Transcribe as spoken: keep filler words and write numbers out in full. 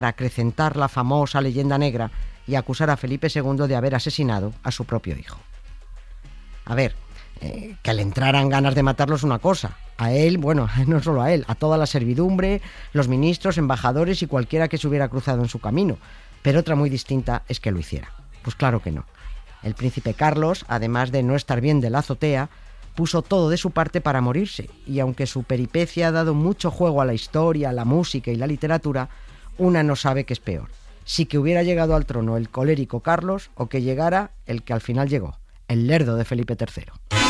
acrecentar la famosa leyenda negra y acusar a Felipe segundo de haber asesinado a su propio hijo. A ver, eh, que le entraran ganas de matarlo es una cosa. A él, bueno, no solo a él, a toda la servidumbre, los ministros, embajadores y cualquiera que se hubiera cruzado en su camino. Pero otra muy distinta es que lo hiciera. Pues claro que no. El príncipe Carlos, además de no estar bien de la azotea, puso todo de su parte para morirse, y aunque su peripecia ha dado mucho juego a la historia, la música y la literatura, una no sabe qué es peor: si que hubiera llegado al trono el colérico Carlos o que llegara el que al final llegó, el lerdo de Felipe tercero.